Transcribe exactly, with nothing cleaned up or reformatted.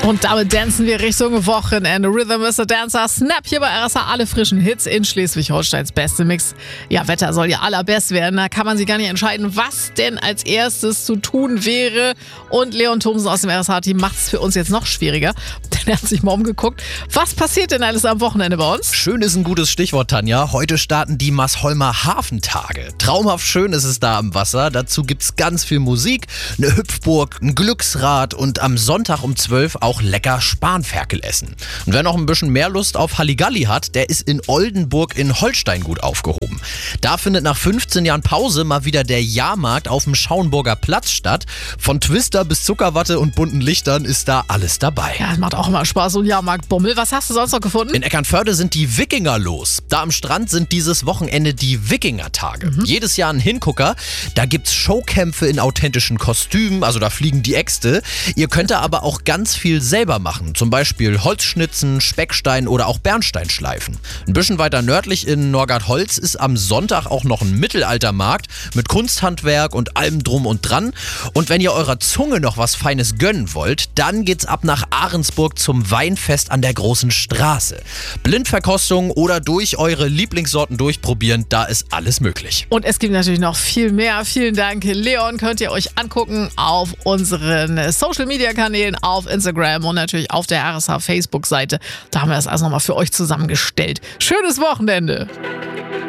Und damit dancen wir Richtung Wochenende. Rhythm is a Dancer, Snap hier bei R S A. Alle frischen Hits in Schleswig-Holsteins beste Mix. Ja, Wetter soll ja allerbest werden. Da kann man sich gar nicht entscheiden, was denn als erstes zu tun wäre. Und Leon Thomsen aus dem R S A-Team macht es für uns jetzt noch schwieriger. Denn er hat sich mal umgeguckt. Was passiert denn alles am Wochenende bei uns? Schön ist ein gutes Stichwort, Tanja. Heute starten die Maßholmer Hafentage. Traumhaft schön ist es da am Wasser. Dazu gibt's ganz viel Musik, eine Hüpfburg, ein Glücksrad und am Sonntag um zwölf auch lecker Spanferkel essen. Und wer noch ein bisschen mehr Lust auf Halligalli hat, der ist in Oldenburg in Holstein gut aufgehoben. Da findet nach fünfzehn Jahren Pause mal wieder der Jahrmarkt auf dem Schauenburger Platz statt. Von Twister bis Zuckerwatte und bunten Lichtern ist da alles dabei. Ja, das macht auch immer Spaß, so ein Jahrmarktbummel. Was hast du sonst noch gefunden? In Eckernförde sind die Wikinger los. Da am Strand sind dieses Wochenende die Wikinger-Tage. Mhm. Jedes Jahr ein Hingucker. Da gibt's Showkämpfe in authentischen Kostümen, also da fliegen die Äxte. Ihr könnt da aber auch ganz viel selber machen. Zum Beispiel Holzschnitzen, Speckstein oder auch Bernstein schleifen. Ein bisschen weiter nördlich in Norgardholz ist am Sonntag auch noch ein Mittelaltermarkt mit Kunsthandwerk und allem drum und dran. Und wenn ihr eurer Zunge noch was Feines gönnen wollt, dann geht's ab nach Ahrensburg zum Weinfest an der Großen Straße. Blindverkostung oder durch eure Lieblingssorten durchprobieren, da ist alles möglich. Und es gibt natürlich noch viel mehr. Vielen Dank, Leon. Könnt ihr euch angucken auf unseren Social-Media-Kanälen, auf Instagram und natürlich auf der R S H Facebook-Seite. Da haben wir das alles nochmal für euch zusammengestellt. Schönes Wochenende!